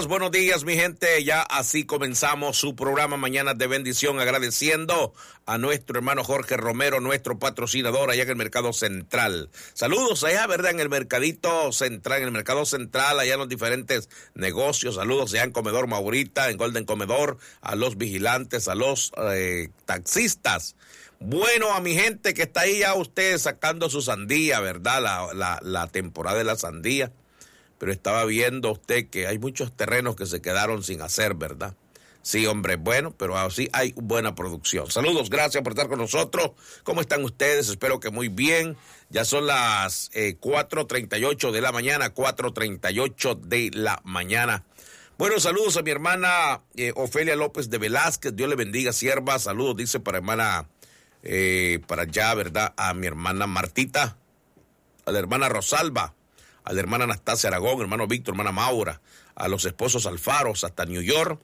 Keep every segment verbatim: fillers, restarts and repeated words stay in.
Buenos días, mi gente. Ya así comenzamos su programa Mañanas de Bendición, agradeciendo a nuestro hermano Jorge Romero, nuestro patrocinador allá en el Mercado Central. Saludos allá, ¿verdad? En el Mercadito Central, en el Mercado Central, allá en los diferentes negocios. Saludos allá en Comedor Maurita, en Golden Comedor, a los vigilantes, a los eh, taxistas. Bueno, a mi gente que está ahí ya usted sacando su sandía, ¿verdad? La, la, la temporada de la sandía. Pero estaba viendo usted que hay muchos terrenos que se quedaron sin hacer, ¿verdad? Sí, hombre, bueno, pero así hay buena producción. Saludos, gracias por estar con nosotros. ¿Cómo están ustedes? Espero que muy bien. Ya son las eh, cuatro treinta y ocho de la mañana, cuatro treinta y ocho de la mañana. Bueno, saludos a mi hermana eh, Ofelia López de Velázquez. Dios le bendiga, sierva. Saludos, dice para hermana, eh, para allá, ¿verdad? A mi hermana Martita, a la hermana Rosalba, a la hermana Anastasia Aragón, hermano Víctor, hermana Maura, a los esposos Alfaros hasta New York,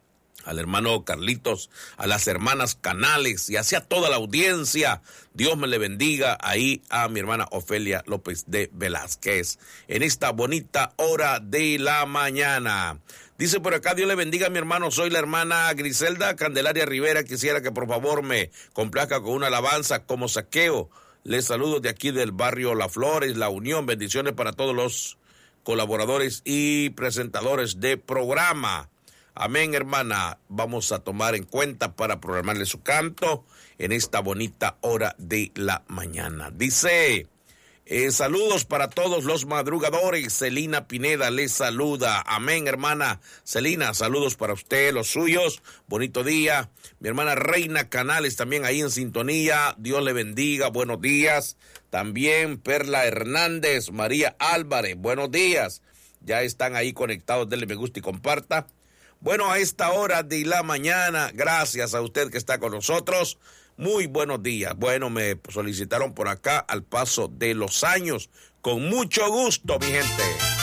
al hermano Carlitos, a las hermanas Canales y hacia toda la audiencia. Dios me le bendiga ahí a mi hermana Ofelia López de Velázquez en esta bonita hora de la mañana. Dice por acá, Dios le bendiga a mi hermano, soy la hermana Griselda Candelaria Rivera, quisiera que por favor me complazca con una alabanza como Saqueo. Les saludo de aquí del barrio La Flores, La Unión. Bendiciones para todos los colaboradores y presentadores de programa. Amén, hermana. Vamos a tomar en cuenta para programarle su canto en esta bonita hora de la mañana. Dice, eh, saludos para todos los madrugadores. Celina Pineda les saluda. Amén, hermana Celina. Saludos para usted, los suyos. Bonito día. Mi hermana Reina Canales también ahí en sintonía. Dios le bendiga. Buenos días. También Perla Hernández, María Álvarez. Buenos días. Ya están ahí conectados. Denle me gusta y comparta. Bueno, a esta hora de la mañana, gracias a usted que está con nosotros. Muy buenos días. Bueno, me solicitaron por acá al paso de los años. Con mucho gusto, mi gente.